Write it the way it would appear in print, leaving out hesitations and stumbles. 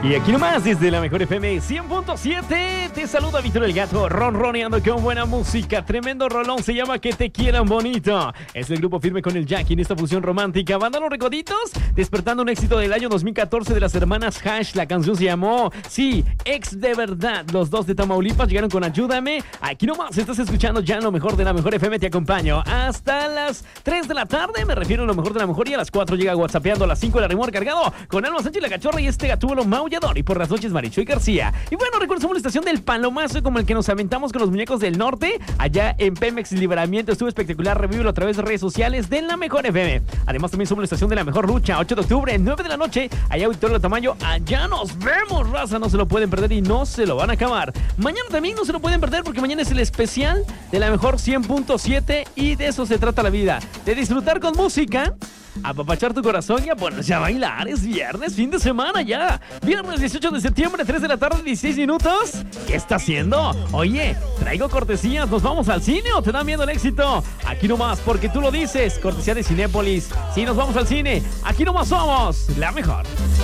Y aquí nomás desde la mejor FM 100.7 te saluda Víctor el Gato, ronroneando con buena música. Tremendo rolón, se llama Que te quieran bonito. Es el grupo Firme con el Jackie en esta fusión romántica. Banda Los Recoditos, despertando un éxito del año 2014 de las hermanas Hash. La canción se llamó, sí, Ex de Verdad. Los dos de Tamaulipas llegaron con Ayúdame. Aquí nomás estás escuchando ya lo mejor de la mejor FM. Te acompaño hasta las 3 de la tarde. Me refiero a lo mejor de la mejor, y a las 4 llega WhatsAppeando. A las 5 el Arrimor cargado con Alma Sánchez la Cachorra y este Gatúbelo maullador. Y por las noches Marichuy García. Y bueno, recuerda, somos la estación del Palomazo, como el que nos aventamos con los muñecos del norte allá en Pemex Libramiento. Estuvo espectacular, revívelo a través de redes sociales de la mejor FM. Además también somos la estación de la mejor lucha, 8 de octubre, 9 de la noche, allá Auditorio Tamayo. Allá nos vemos, raza, no se lo pueden perder y no se lo van a acabar. Mañana también no se lo pueden perder porque mañana es el especial de la mejor 100.7 y de eso se trata la vida, de disfrutar con música, apapachar tu corazón y a ponerse a bailar. Es viernes, fin de semana ya. Viernes 18 de septiembre, 3 de la tarde, 16 minutos. ¿Qué está haciendo? Oye, traigo cortesías. ¿Nos vamos al cine o te da miedo el éxito? Aquí nomás, porque tú lo dices. Cortesía de Cinépolis. Sí, nos vamos al cine. Aquí nomás somos la mejor.